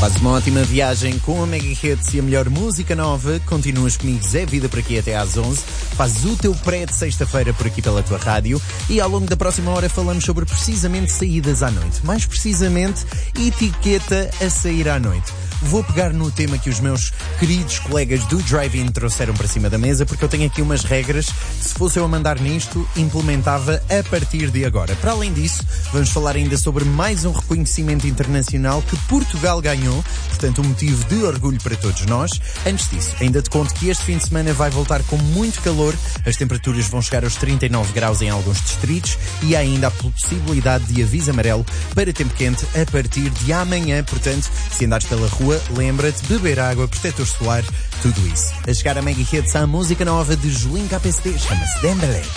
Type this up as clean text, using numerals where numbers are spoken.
Faz uma ótima viagem com a Mega Hits e a melhor música nova. Continuas comigo, Zé Vida, por aqui até às 11. Fazes o teu pré de sexta-feira por aqui pela tua rádio. E ao longo da próxima hora falamos sobre precisamente saídas à noite. Mais precisamente, etiqueta a sair à noite. Vou pegar no tema que os meus queridos colegas do Drive-In trouxeram para cima da mesa, porque eu tenho aqui umas regras que, se fosse eu a mandar nisto, implementava a partir de agora. Para além disso, vamos falar ainda sobre mais um reconhecimento internacional que Portugal ganhou, portanto um motivo de orgulho para todos nós. Antes disso, ainda te conto que este fim de semana vai voltar com muito calor, as temperaturas vão chegar aos 39 graus em alguns distritos e há ainda a possibilidade de aviso amarelo para tempo quente a partir de amanhã. Portanto, se andares pela rua, lembra-te, beber água, protetor solar, tudo isso. A chegar a Mega Hits, a música nova de Julinho KPSD, chama-se Dembélé.